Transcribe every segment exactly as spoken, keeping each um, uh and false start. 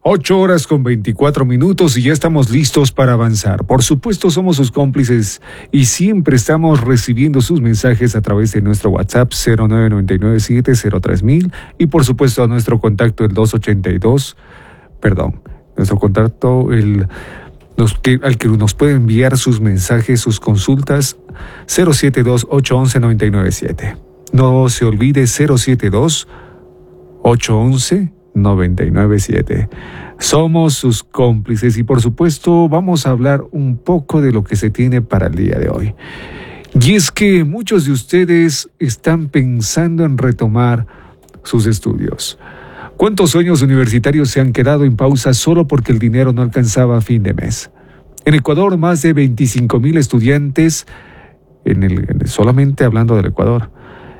Ocho horas con veinticuatro minutos y ya estamos listos para avanzar. Por supuesto, somos sus cómplices y siempre estamos recibiendo sus mensajes a través de nuestro WhatsApp cero nueve nueve nueve siete cero tres mil y por supuesto a nuestro contacto el dos ochenta y dos, perdón, nuestro contacto el los que, al que nos puede enviar sus mensajes, sus consultas cero siete dos ocho uno uno nueve nueve siete. No se olvide cero siete dos ocho uno uno nueve nueve siete. Somos sus cómplices y por supuesto vamos a hablar un poco de lo que se tiene para el día de hoy. Y es que muchos de ustedes están pensando en retomar sus estudios. ¿Cuántos sueños universitarios se han quedado en pausa solo porque el dinero no alcanzaba a fin de mes? En Ecuador, más de veinticinco mil estudiantes, en el, en el, solamente hablando del Ecuador,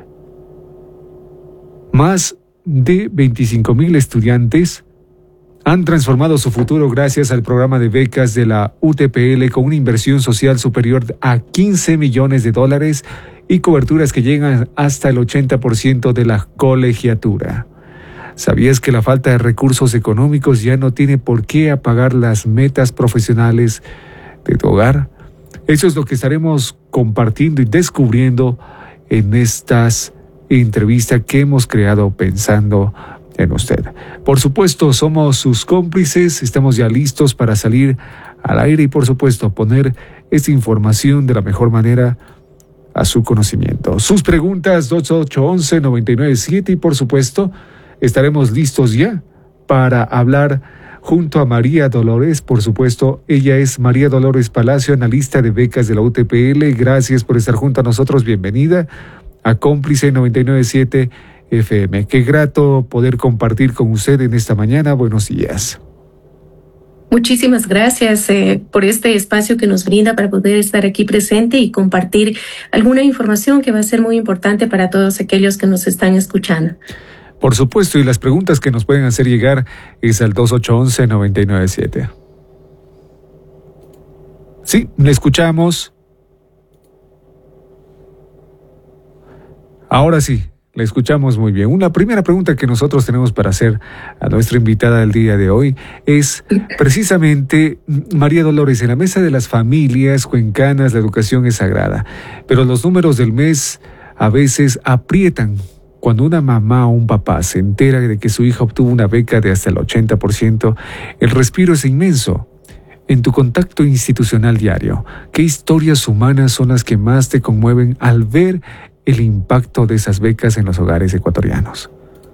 más de veinticinco mil estudiantes han transformado su futuro gracias al programa de becas de la U T P L con una inversión social superior a quince millones de dólares y coberturas que llegan hasta el ochenta por ciento de la colegiatura. ¿Sabías que la falta de recursos económicos ya no tiene por qué apagar las metas profesionales de tu hogar? Eso es lo que estaremos compartiendo y descubriendo en estas entrevista que hemos creado pensando en usted. Por supuesto, somos sus cómplices, estamos ya listos para salir al aire y por supuesto poner esta información de la mejor manera a su conocimiento. Sus preguntas dos ocho uno uno nueve nueve siete y por supuesto estaremos listos ya para hablar junto a María Dolores, por supuesto. Ella es María Dolores Palacio, analista de becas de la U T P L. Gracias por estar junto a nosotros, bienvenida a Cómplice noventa y nueve punto siete F M. Qué grato poder compartir con usted en esta mañana. Buenos días. Muchísimas gracias eh, por este espacio que nos brinda para poder estar aquí presente y compartir alguna información que va a ser muy importante para todos aquellos que nos están escuchando. Por supuesto, y las preguntas que nos pueden hacer llegar es al dos ocho uno uno nueve nueve siete. Sí, le escuchamos. Ahora sí, la escuchamos muy bien. Una primera pregunta que nosotros tenemos para hacer a nuestra invitada del día de hoy es precisamente, María Dolores, en la mesa de las familias cuencanas la educación es sagrada, pero los números del mes a veces aprietan. Cuando una mamá o un papá se entera de que su hija obtuvo una beca de hasta el ochenta por ciento, el respiro es inmenso. En tu contacto institucional diario, ¿qué historias humanas son las que más te conmueven al ver el impacto de esas becas en los hogares ecuatorianos?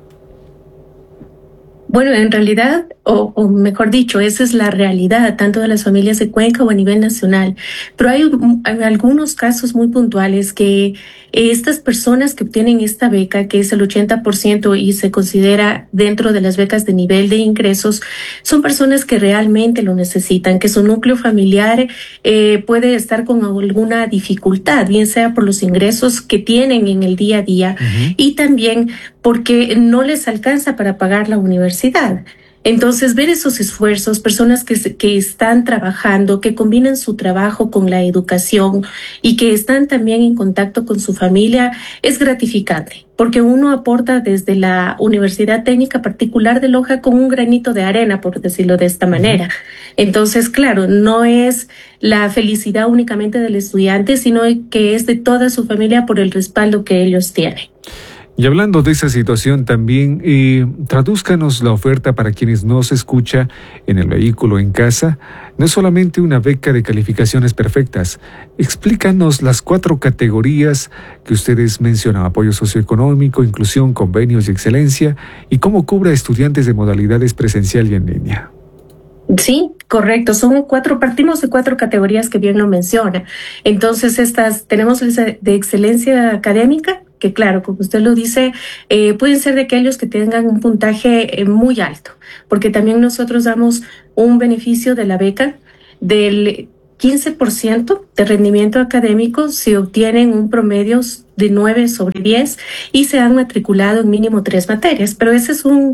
Bueno, en realidad, o, o mejor dicho, esa es la realidad, tanto de las familias de Cuenca o a nivel nacional. Pero hay, hay algunos casos muy puntuales que estas personas que obtienen esta beca, que es el ochenta por ciento y se considera dentro de las becas de nivel de ingresos, son personas que realmente lo necesitan, que su núcleo familiar eh, puede estar con alguna dificultad, bien sea por los ingresos que tienen en el día a día uh-huh. y también porque no les alcanza para pagar la universidad. Entonces, ver esos esfuerzos, personas que, que están trabajando, que combinan su trabajo con la educación y que están también en contacto con su familia, es gratificante, porque uno aporta desde la Universidad Técnica Particular de Loja con un granito de arena, por decirlo de esta manera. Entonces, claro, no es la felicidad únicamente del estudiante, sino que es de toda su familia por el respaldo que ellos tienen. Y hablando de esa situación también, eh, tradúzcanos la oferta para quienes nos escucha en el vehículo, en casa. No es solamente una beca de calificaciones perfectas. Explícanos las cuatro categorías que ustedes mencionan: apoyo socioeconómico, inclusión, convenios y excelencia, y cómo cubre a estudiantes de modalidades presencial y en línea. Sí, correcto. Son cuatro, partimos de cuatro categorías que bien lo menciona. Entonces, estas tenemos de excelencia académica, que claro, como usted lo dice, eh, pueden ser de aquellos que tengan un puntaje eh, muy alto, porque también nosotros damos un beneficio de la beca del quince por ciento de rendimiento académico si obtienen un promedio de nueve sobre diez y se han matriculado en mínimo tres materias, pero ese es un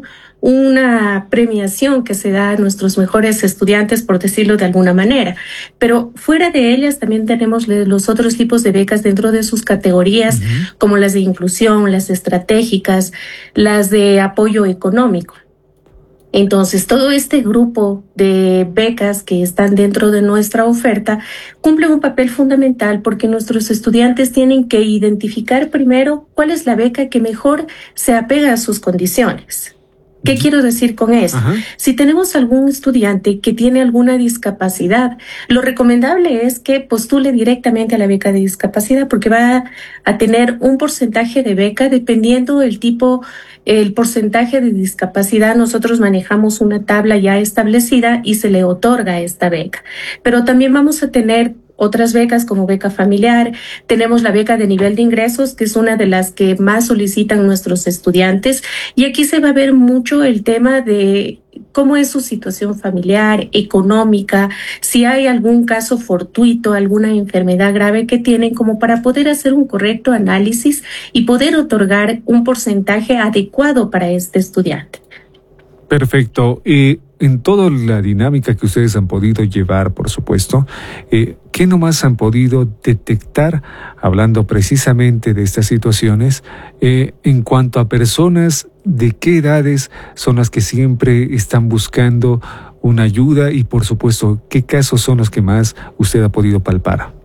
una premiación que se da a nuestros mejores estudiantes, por decirlo de alguna manera. Pero fuera de ellas también tenemos los otros tipos de becas dentro de sus categorías, uh-huh. como las de inclusión, las estratégicas, las de apoyo económico. Entonces, todo este grupo de becas que están dentro de nuestra oferta cumple un papel fundamental porque nuestros estudiantes tienen que identificar primero cuál es la beca que mejor se apega a sus condiciones. ¿Qué quiero decir con eso? Ajá. Si tenemos algún estudiante que tiene alguna discapacidad, lo recomendable es que postule directamente a la beca de discapacidad porque va a tener un porcentaje de beca dependiendo del tipo, el porcentaje de discapacidad. Nosotros manejamos una tabla ya establecida y se le otorga esta beca. Pero también vamos a tener otras becas como beca familiar, tenemos la beca de nivel de ingresos, que es una de las que más solicitan nuestros estudiantes, y aquí se va a ver mucho el tema de cómo es su situación familiar, económica, si hay algún caso fortuito, alguna enfermedad grave que tienen, como para poder hacer un correcto análisis y poder otorgar un porcentaje adecuado para este estudiante. Perfecto. Y en toda la dinámica que ustedes han podido llevar, por supuesto, eh, ¿qué nomás han podido detectar, hablando precisamente de estas situaciones, eh, en cuanto a personas, de qué edades son las que siempre están buscando una ayuda y, por supuesto, qué casos son los que más usted ha podido palpar?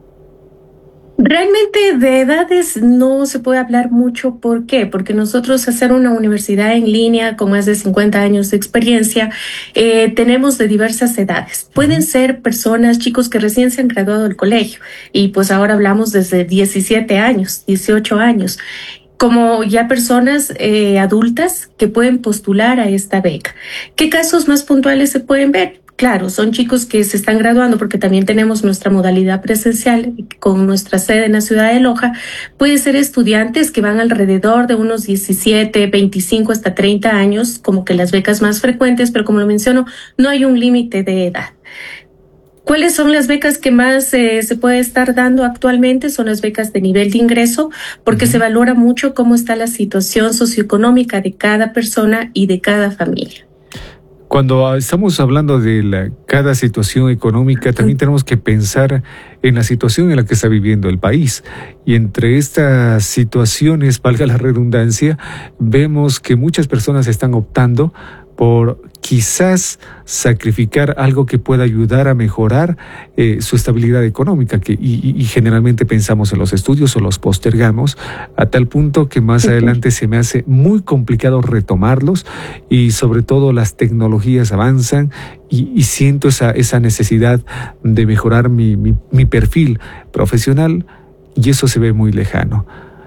Realmente de edades no se puede hablar mucho. ¿Por qué? Porque nosotros hacer una universidad en línea con más de cincuenta años de experiencia, eh, tenemos de diversas edades. Pueden ser personas, chicos que recién se han graduado del colegio y pues ahora hablamos desde diecisiete años, dieciocho años, como ya personas eh, adultas que pueden postular a esta beca. ¿Qué casos más puntuales se pueden ver? Claro, son chicos que se están graduando porque también tenemos nuestra modalidad presencial con nuestra sede en la ciudad de Loja. Puede ser estudiantes que van alrededor de unos diecisiete, veinticinco hasta treinta años, como que las becas más frecuentes, pero como lo menciono, no hay un límite de edad. ¿Cuáles son las becas que más eh, se puede estar dando actualmente? Son las becas de nivel de ingreso, porque uh-huh. se valora mucho cómo está la situación socioeconómica de cada persona y de cada familia. Cuando estamos hablando de la, cada situación económica, también tenemos que pensar en la situación en la que está viviendo el país. Y entre estas situaciones, valga la redundancia, vemos que muchas personas están optando por quizás sacrificar algo que pueda ayudar a mejorar eh, su estabilidad económica, que, y, y generalmente pensamos en los estudios o los postergamos, a tal punto que más adelante se me hace muy complicado retomarlos, y sobre todo las tecnologías avanzan y, y siento esa, esa necesidad de mejorar mi, mi, mi perfil profesional, y eso se ve muy lejano.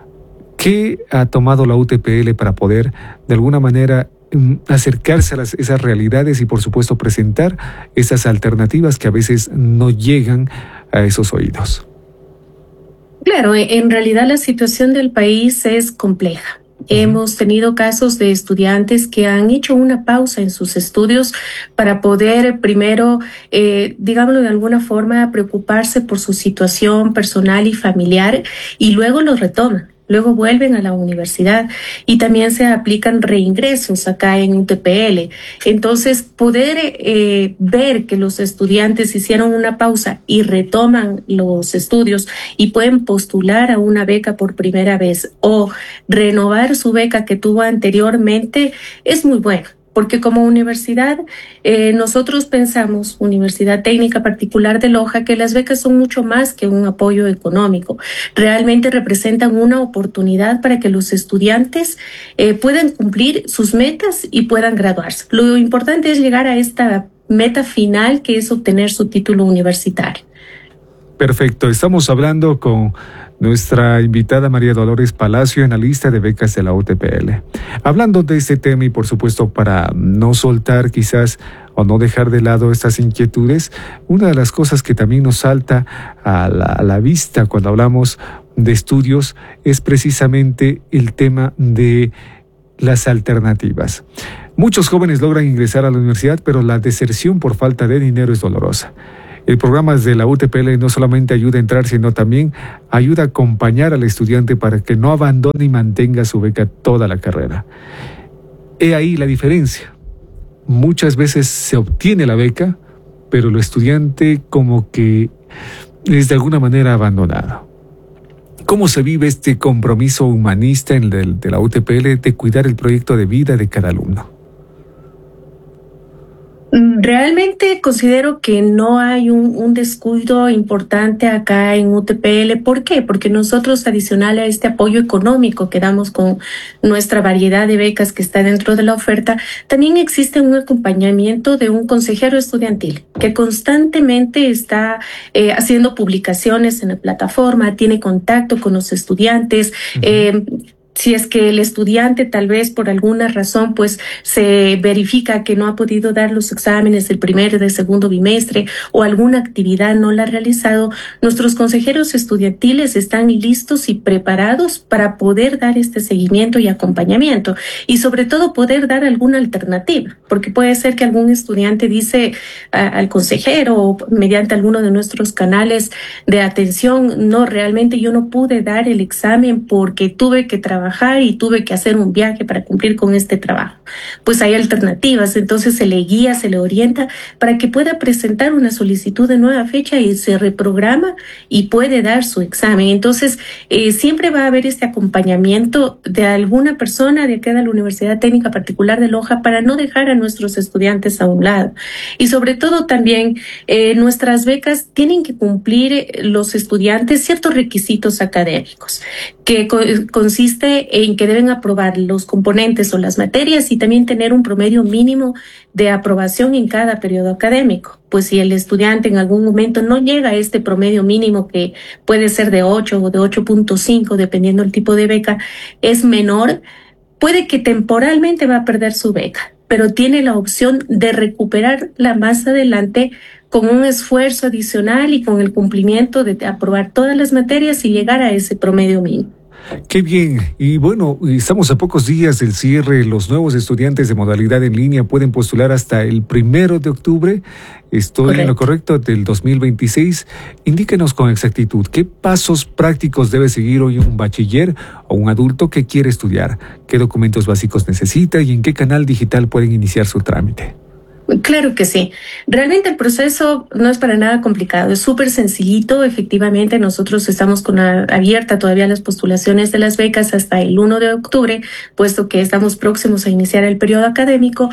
¿Qué ha tomado la U T P L para poder, de alguna manera, acercarse a las, esas realidades y, por supuesto, presentar esas alternativas que a veces no llegan a esos oídos? Claro, en realidad la situación del país es compleja. Uh-huh. Hemos tenido casos de estudiantes que han hecho una pausa en sus estudios para poder primero, eh, digámoslo de alguna forma, preocuparse por su situación personal y familiar, y luego lo retoman. Luego vuelven a la universidad y también se aplican reingresos acá en U T P L. Entonces, poder eh, ver que los estudiantes hicieron una pausa y retoman los estudios y pueden postular a una beca por primera vez o renovar su beca que tuvo anteriormente es muy bueno. Porque como universidad, eh, nosotros pensamos, Universidad Técnica Particular de Loja, que las becas son mucho más que un apoyo económico. Realmente representan una oportunidad para que los estudiantes eh, puedan cumplir sus metas y puedan graduarse. Lo importante es llegar a esta meta final, que es obtener su título universitario. Perfecto. Estamos hablando con nuestra invitada María Dolores Palacio, analista de becas de la U T P L. Hablando de este tema y, por supuesto, para no soltar quizás o no dejar de lado estas inquietudes, una de las cosas que también nos salta a la, a la vista cuando hablamos de estudios es precisamente el tema de las alternativas. Muchos jóvenes logran ingresar a la universidad, pero la deserción por falta de dinero es dolorosa. El programa de la U T P L no solamente ayuda a entrar, sino también ayuda a acompañar al estudiante para que no abandone y mantenga su beca toda la carrera. He ahí la diferencia. Muchas veces se obtiene la beca, pero el estudiante como que es de alguna manera abandonado. ¿Cómo se vive este compromiso humanista en el de la U T P L de cuidar el proyecto de vida de cada alumno? Realmente considero que no hay un, un descuido importante acá en U T P L. ¿Por qué? Porque nosotros, adicional a este apoyo económico que damos con nuestra variedad de becas que está dentro de la oferta, también existe un acompañamiento de un consejero estudiantil que constantemente está eh, haciendo publicaciones en la plataforma, tiene contacto con los estudiantes. Uh-huh. eh, Si es que el estudiante tal vez por alguna razón pues se verifica que no ha podido dar los exámenes del primer y del segundo bimestre o alguna actividad no la ha realizado, nuestros consejeros estudiantiles están listos y preparados para poder dar este seguimiento y acompañamiento y sobre todo poder dar alguna alternativa, porque puede ser que algún estudiante dice a, al consejero o mediante alguno de nuestros canales de atención, no, realmente yo no pude dar el examen porque tuve que trabajar y tuve que hacer un viaje para cumplir con este trabajo. Pues hay alternativas, entonces se le guía, se le orienta para que pueda presentar una solicitud de nueva fecha y se reprograma y puede dar su examen. Entonces, eh, siempre va a haber este acompañamiento de alguna persona de acá de la Universidad Técnica Particular de Loja para no dejar a nuestros estudiantes a un lado. Y sobre todo también, eh, nuestras becas tienen que cumplir los estudiantes ciertos requisitos académicos, que co- consiste en que deben aprobar los componentes o las materias y también tener un promedio mínimo de aprobación en cada periodo académico. Pues si el estudiante en algún momento no llega a este promedio mínimo, que puede ser de ocho o de ocho punto cinco, dependiendo del tipo de beca, es menor, puede que temporalmente va a perder su beca, pero tiene la opción de recuperarla más adelante con un esfuerzo adicional y con el cumplimiento de aprobar todas las materias y llegar a ese promedio mínimo. Qué bien. Y bueno, estamos a pocos días del cierre. Los nuevos estudiantes de modalidad en línea pueden postular hasta el primero de octubre. Estoy correcto. En lo correcto, del dos mil veintiséis. Indíquenos con exactitud qué pasos prácticos debe seguir hoy un bachiller o un adulto que quiere estudiar, qué documentos básicos necesita y en qué canal digital pueden iniciar su trámite. Claro que sí. Realmente el proceso no es para nada complicado, es súper sencillito. Efectivamente, nosotros estamos con la, abierta todavía las postulaciones de las becas hasta el primero de octubre, puesto que estamos próximos a iniciar el periodo académico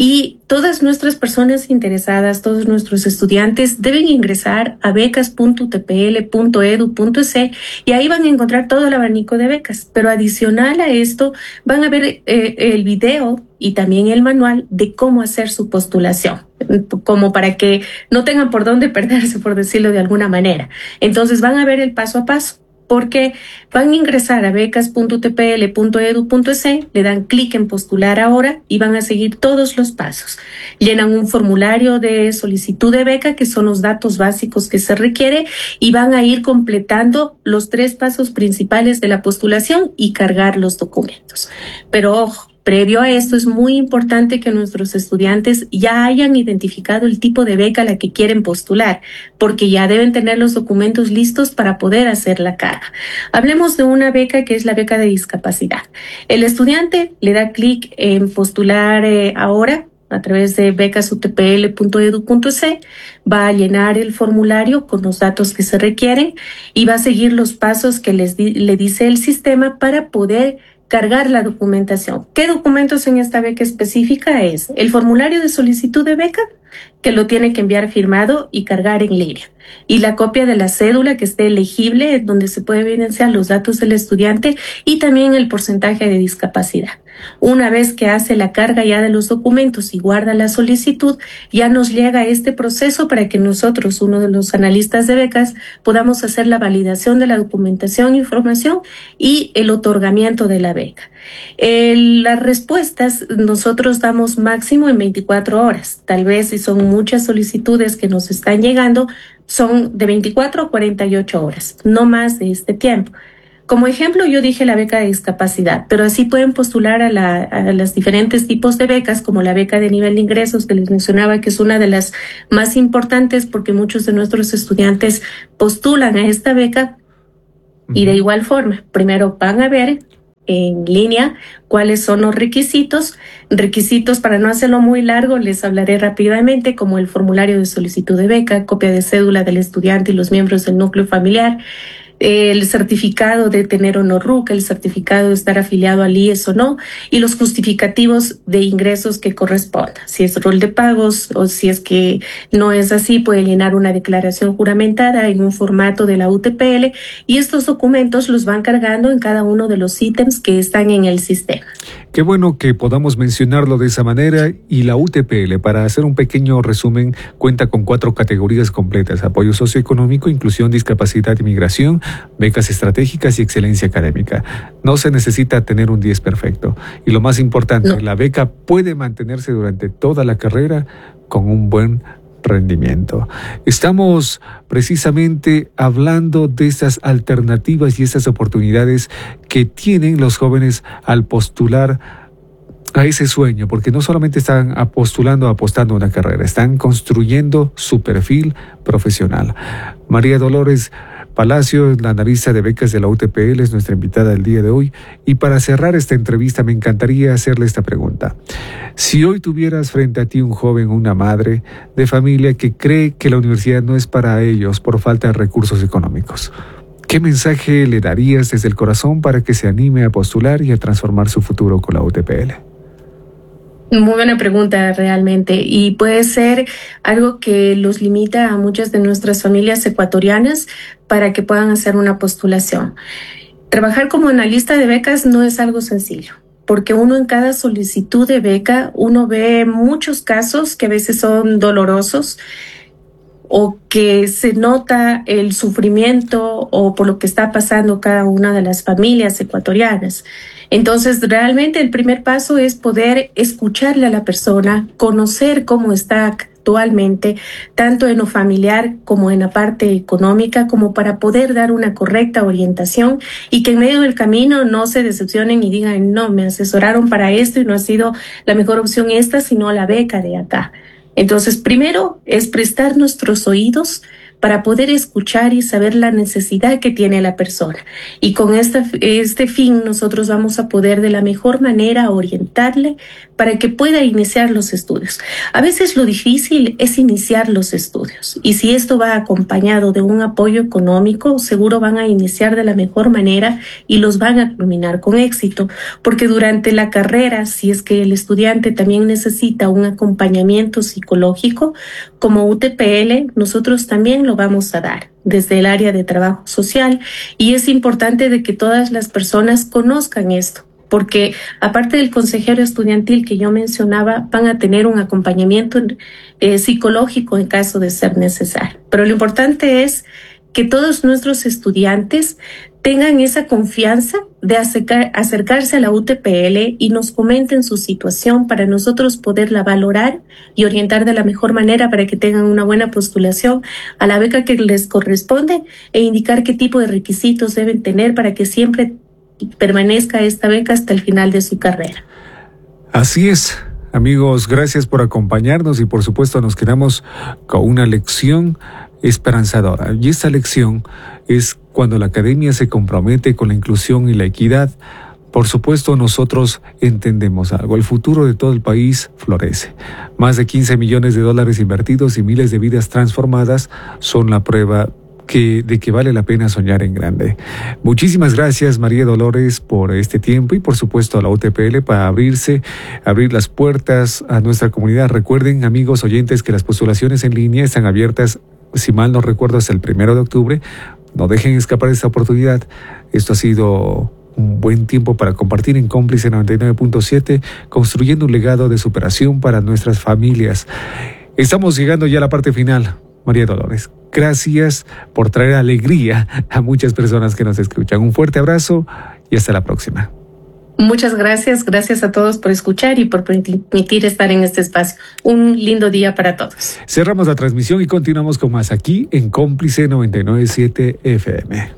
y todas nuestras personas interesadas, todos nuestros estudiantes deben ingresar a becas punto u t p l punto e d u punto e c y ahí van a encontrar todo el abanico de becas. Pero adicional a esto van a ver eh, el video y también el manual de cómo hacer su postulación, como para que no tengan por dónde perderse, por decirlo de alguna manera. Entonces van a ver el paso a paso, porque van a ingresar a becas punto u t p l punto e d u punto e c, le dan clic en postular ahora y van a seguir todos los pasos. Llenan un formulario de solicitud de beca, que son los datos básicos que se requiere, y van a ir completando los tres pasos principales de la postulación y cargar los documentos. Pero ojo, previo a esto es muy importante que nuestros estudiantes ya hayan identificado el tipo de beca a la que quieren postular, porque ya deben tener los documentos listos para poder hacer la carga. Hablemos de una beca que es la beca de discapacidad. El estudiante le da clic en postular eh, ahora a través de becas u t p l punto e d u punto e c, va a llenar el formulario con los datos que se requieren y va a seguir los pasos que les di- le dice el sistema para poder cargar la documentación. ¿Qué documentos en esta beca específica es? El formulario de solicitud de beca, que lo tiene que enviar firmado y cargar en línea, y la copia de la cédula que esté elegible, donde se puede evidenciar los datos del estudiante y también el porcentaje de discapacidad. Una vez que hace la carga ya de los documentos y guarda la solicitud, ya nos llega este proceso para que nosotros, uno de los analistas de becas, podamos hacer la validación de la documentación, información y el otorgamiento de la beca. Eh, las respuestas nosotros damos máximo en veinticuatro horas. Tal vez si son muchas solicitudes que nos están llegando, son de veinticuatro a cuarenta y ocho horas, no más de este tiempo. Como ejemplo, yo dije la beca de discapacidad, pero así pueden postular a, la, a los diferentes tipos de becas, como la beca de nivel de ingresos que les mencionaba, que es una de las más importantes porque muchos de nuestros estudiantes postulan a esta beca. Y de igual forma, primero van a ver en línea cuáles son los requisitos. Requisitos, para no hacerlo muy largo, les hablaré rápidamente, como el formulario de solicitud de beca, copia de cédula del estudiante y los miembros del núcleo familiar, el certificado de tener o no R U C, el certificado de estar afiliado al I E S o no, y los justificativos de ingresos que correspondan. Si es rol de pagos o si es que no es así, puede llenar una declaración juramentada en un formato de la U T P L y estos documentos los van cargando en cada uno de los ítems que están en el sistema. Qué bueno que podamos mencionarlo de esa manera. Y la U T P L, para hacer un pequeño resumen, cuenta con cuatro categorías completas: apoyo socioeconómico, inclusión, discapacidad y migración, becas estratégicas y excelencia académica. No se necesita tener un diez perfecto. Y lo más importante, no. La beca puede mantenerse durante toda la carrera con un buen rendimiento. Estamos precisamente hablando de estas alternativas y estas oportunidades que tienen los jóvenes al postular a ese sueño, porque no solamente están postulando, apostando a una carrera, están construyendo su perfil profesional. María Dolores Palacio, la analista de becas de la U T P L, es nuestra invitada del día de hoy. Y para cerrar esta entrevista, me encantaría hacerle esta pregunta. Si hoy tuvieras frente a ti un joven, una madre de familia que cree que la universidad no es para ellos por falta de recursos económicos, ¿qué mensaje le darías desde el corazón para que se anime a postular y a transformar su futuro con la U T P L? Muy buena pregunta realmente, y puede ser algo que los limita a muchas de nuestras familias ecuatorianas para que puedan hacer una postulación. Trabajar como analista de becas no es algo sencillo, porque uno en cada solicitud de beca, uno ve muchos casos que a veces son dolorosos o que se nota el sufrimiento o por lo que está pasando cada una de las familias ecuatorianas. Entonces, realmente el primer paso es poder escucharle a la persona, conocer cómo está actualmente, tanto en lo familiar como en la parte económica, como para poder dar una correcta orientación y que en medio del camino no se decepcionen y digan, no, me asesoraron para esto y no ha sido la mejor opción esta, sino la beca de acá. Entonces, primero es prestar nuestros oídos para poder escuchar y saber la necesidad que tiene la persona. Y con este, este fin nosotros vamos a poder de la mejor manera orientarle para que pueda iniciar los estudios. A veces lo difícil es iniciar los estudios, y si esto va acompañado de un apoyo económico, seguro van a iniciar de la mejor manera y los van a culminar con éxito, porque durante la carrera, si es que el estudiante también necesita un acompañamiento psicológico, como U T P L, nosotros también lo vamos a dar desde el área de trabajo social, y es importante de que todas las personas conozcan esto, porque aparte del consejero estudiantil que yo mencionaba, van a tener un acompañamiento eh, psicológico en caso de ser necesario. Pero lo importante es que todos nuestros estudiantes tengan esa confianza de acercar, acercarse a la U T P L y nos comenten su situación para nosotros poderla valorar y orientar de la mejor manera para que tengan una buena postulación a la beca que les corresponde e indicar qué tipo de requisitos deben tener para que siempre permanezca esta beca hasta el final de su carrera. Así es, amigos, gracias por acompañarnos y por supuesto nos quedamos con una lección esperanzadora. Y esta lección es cuando la academia se compromete con la inclusión y la equidad. Por supuesto, nosotros entendemos algo. El futuro de todo el país florece. Más de quince millones de dólares invertidos y miles de vidas transformadas son la prueba Que, de que vale la pena soñar en grande. Muchísimas gracias, María Dolores, por este tiempo y por supuesto a la U T P L para abrirse, abrir las puertas a nuestra comunidad. Recuerden, amigos oyentes, que las postulaciones en línea están abiertas, si mal no recuerdo, hasta el primero de octubre. No dejen escapar esta oportunidad. Esto ha sido un buen tiempo para compartir en Cómplice noventa y nueve punto siete, construyendo un legado de superación para nuestras familias. Estamos llegando ya a la parte final. María Dolores, gracias por traer alegría a muchas personas que nos escuchan. Un fuerte abrazo y hasta la próxima. Muchas gracias, gracias a todos por escuchar y por permitir estar en este espacio. Un lindo día para todos. Cerramos la transmisión y continuamos con más aquí en Cómplice noventa y nueve punto siete F M.